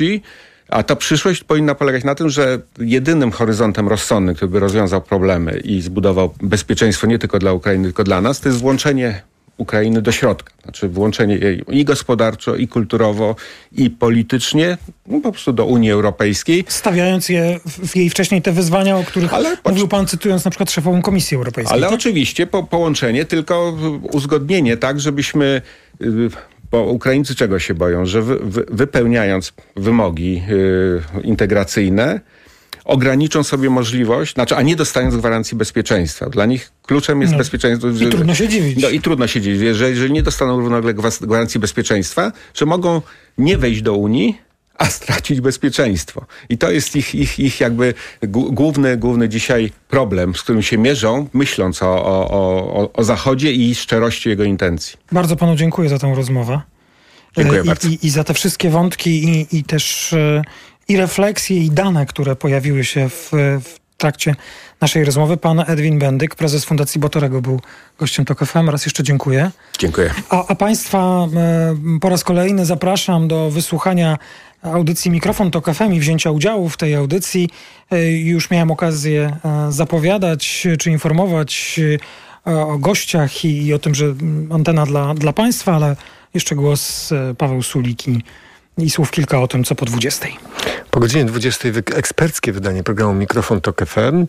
A ta przyszłość powinna polegać na tym, że jedynym horyzontem rozsądnym, który by rozwiązał problemy i zbudował bezpieczeństwo nie tylko dla Ukrainy, tylko dla nas, to jest włączenie Ukrainy do środka. Znaczy włączenie jej i gospodarczo, i kulturowo, i politycznie, po prostu do Unii Europejskiej. Stawiając w jej wcześniej te wyzwania, o których mówił pan, cytując na przykład szefową Komisji Europejskiej. Ale tak? oczywiście połączenie, tylko uzgodnienie, tak, żebyśmy... Bo Ukraińcy czego się boją? Że wypełniając wymogi integracyjne, ograniczą sobie możliwość, a nie dostając gwarancji bezpieczeństwa. Dla nich kluczem jest bezpieczeństwo. I trudno się dziwić. I trudno się dziwić, że jeżeli nie dostaną równolegle gwarancji bezpieczeństwa, że mogą nie wejść do Unii, a stracić bezpieczeństwo. I to jest ich jakby główny dzisiaj problem, z którym się mierzą, myśląc o Zachodzie i szczerości jego intencji. Bardzo panu dziękuję za tę rozmowę. Dziękuję bardzo. I za te wszystkie wątki i też i refleksje, i dane, które pojawiły się w trakcie naszej rozmowy. Pan Edwin Bendyk, prezes Fundacji Batorego, był gościem TOK FM. Raz jeszcze dziękuję. Dziękuję. A państwa po raz kolejny zapraszam do wysłuchania audycji Mikrofon TOK FM i wzięcia udziału w tej audycji. Już miałem okazję zapowiadać czy informować o gościach i o tym, że antena dla państwa, ale jeszcze głos Paweł Sulik i słów kilka o tym, co po 20. Po godzinie 20 eksperckie wydanie programu Mikrofon TOK FM.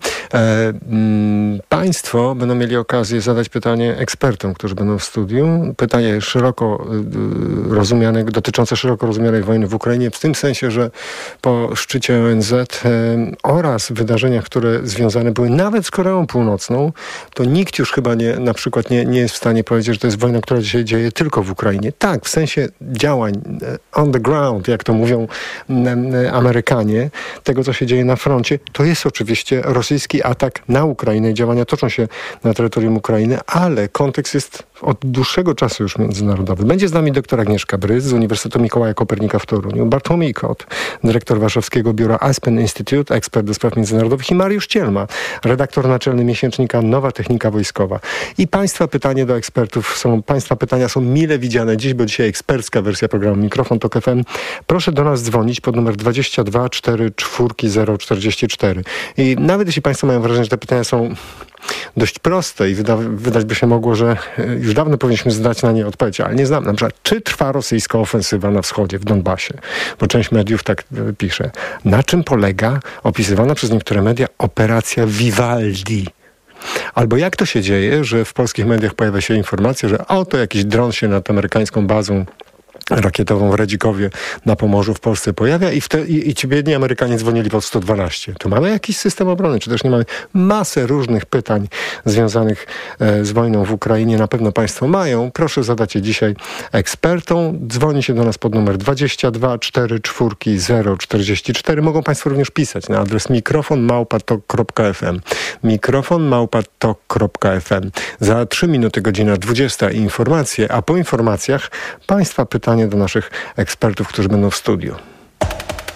Państwo będą mieli okazję zadać pytanie ekspertom, którzy będą w studiu. Pytanie szeroko rozumiane, dotyczące szeroko rozumianej wojny w Ukrainie, w tym sensie, że po szczycie ONZ oraz wydarzeniach, które związane były nawet z Koreą Północną, to nikt już chyba na przykład nie jest w stanie powiedzieć, że to jest wojna, która się dzieje tylko w Ukrainie. Tak, w sensie działań on the ground, jak to mówią Amerykanie, tego, co się dzieje na froncie, to jest oczywiście rosyjski atak na Ukrainę i działania toczą się na terytorium Ukrainy, ale kontekst jest od dłuższego czasu już międzynarodowy. Będzie z nami doktor Agnieszka Bryz z Uniwersytetu Mikołaja Kopernika w Toruniu, Bartłomiej Kot, dyrektor warszawskiego biura Aspen Institute, ekspert do spraw międzynarodowych, i Mariusz Cielma, redaktor naczelny miesięcznika Nowa Technika Wojskowa. I państwa pytania do ekspertów państwa pytania są mile widziane dziś, bo dzisiaj ekspercka wersja programu Mikrofon TOK FM. Proszę do nas dzwonić pod numer 22 44 044. I nawet jeśli państwo mają wrażenie, że te pytania są dość proste i wydać by się mogło, że już dawno powinniśmy znać na nie odpowiedź, ale nie znam. Na przykład, czy trwa rosyjska ofensywa na wschodzie, w Donbasie? Bo część mediów tak pisze. Na czym polega opisywana przez niektóre media operacja Vivaldi? Albo jak to się dzieje, że w polskich mediach pojawia się informacja, że oto jakiś dron się nad amerykańską bazą rakietową w Redzikowie na Pomorzu w Polsce pojawia i ci biedni Amerykanie dzwonili pod 112. To mamy jakiś system obrony, czy też nie mamy? Masę różnych pytań związanych z wojną w Ukrainie na pewno państwo mają. Proszę zadać je dzisiaj ekspertom. Dzwoni się do nas pod numer 22 44 044. Mogą państwo również pisać na adres mikrofon@tok.fm. mikrofon@tok.fm. Za 3 minuty godzina 20 i informacje, a po informacjach państwa pytania do naszych ekspertów, którzy będą w studiu.